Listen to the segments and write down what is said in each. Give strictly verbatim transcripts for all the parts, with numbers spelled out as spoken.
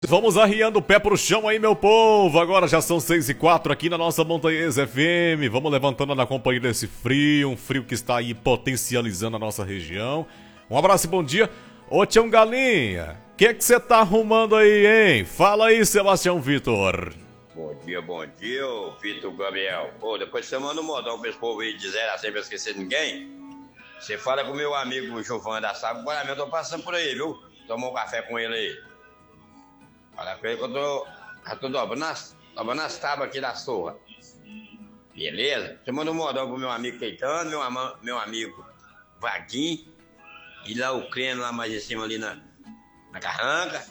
Vamos arriando o pé pro chão aí, meu povo. Agora já são seis e quatro aqui na nossa Montanhesa F M. Vamos levantando na companhia desse frio, um frio que está aí potencializando a nossa região. Um abraço e bom dia. Ô, Tião Galinha, o que que você tá arrumando aí, hein? Fala aí, Sebastião Vitor. Bom dia, bom dia, ô Vitor Gabriel. Pô, depois você manda um modão pra esse povo aí de zero a cem pra esquecer ninguém. Você fala com o meu amigo Giovanni da Sábio, agora eu tô passando por aí, viu? Tomou um café com ele aí. Fala pra ele que eu tô, eu tô dobrando as, dobrando as tábuas aqui da sorra. Beleza? Você manda um modão pro meu amigo Caetano, meu, ama, meu amigo Vaguinho, e lá o Creno, lá mais em cima ali na, na carranca.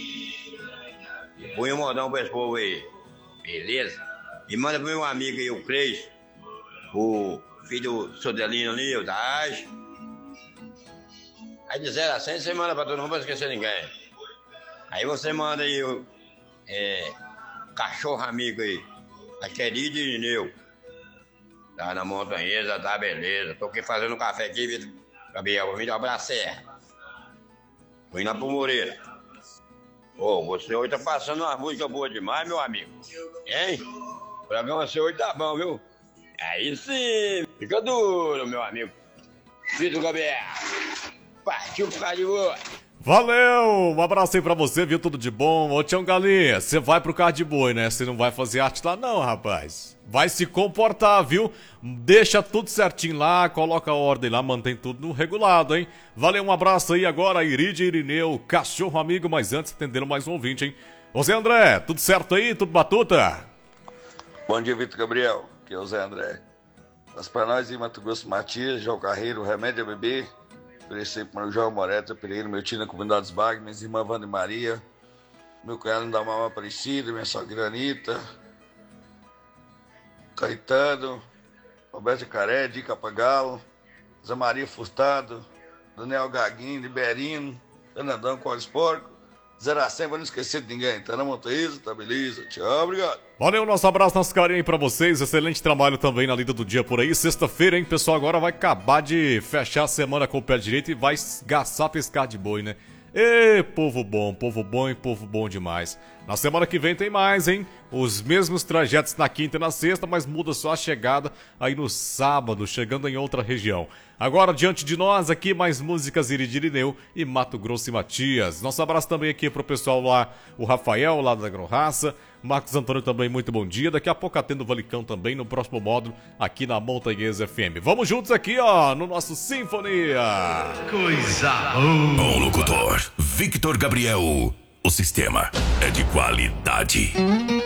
E põe um modão pra esse povo aí. Beleza? E manda pro meu amigo aí, o Cres, o filho do Sodelino ali, o Daj. Aí de zero a cem você manda pra todo mundo pra esquecer ninguém. Aí você manda aí o é, cachorro amigo aí, a querida Irineu. Tá na Montanhesa, tá beleza. Tô aqui fazendo um café aqui, Vitor Gabriel, vou me dar pra serra. Vou indo lá pro Moreira. Ô, oh, você hoje tá passando uma música boa demais, meu amigo. Hein? O programa seu hoje tá bom, viu? Aí sim, fica duro, meu amigo. Vitor Gabriel, partiu pro carro de boa. Valeu, um abraço aí pra você, viu? Tudo de bom. Ô, Tião Galinha, você vai pro carro de boi, né? Você não vai fazer arte lá não, rapaz. Vai se comportar, viu? Deixa tudo certinho lá, coloca a ordem lá, mantém tudo no regulado, hein? Valeu, um abraço aí agora, Iride Irineu, cachorro amigo, mas antes atendendo mais um ouvinte, hein? Ô, Zé André, tudo certo aí? Tudo batuta? Bom dia, Vitor Gabriel, que é o Zé André. Mas pra nós em Mato Grosso, Matias, João Carreiro, Remédio a Bebê, oferecer para o João Moreta Pereira, meu tio na comunidade dos Bagres, minha irmã Wanda e Maria, meu cunhado da Mamãe Aparecida, minha sogra Anitta, Caetano, Roberto Caré, Dica Pagalo, Zé Maria Furtado, Daniel Gaguinho, Liberino, Fernandão Coles Porco, zero a cem, pra não esquecer de ninguém. Tá na Montanhesa, tá beleza. Tchau, obrigado. Valeu, nosso abraço, nosso carinho aí pra vocês. Excelente trabalho também na lida do dia por aí. Sexta-feira, hein, pessoal? Agora vai acabar de fechar a semana com o pé direito e vai gastar pescar de boi, né? Ê, povo bom, povo bom e povo bom demais. Na semana que vem tem mais, hein? Os mesmos trajetos na quinta e na sexta, mas muda só a chegada aí no sábado, chegando em outra região. Agora, diante de nós, aqui mais músicas Iridirineu e Mato Grosso e Matias. Nosso abraço também aqui pro pessoal lá, o Rafael, lá da Agroraça. Marcos Antônio também, muito bom dia. Daqui a pouco atendo o Valicão também no próximo módulo aqui na Montanhesa F M. Vamos juntos aqui, ó, no nosso Sinfonia. Coisa boa. Bom locutor, Victor Gabriel. O sistema é de qualidade.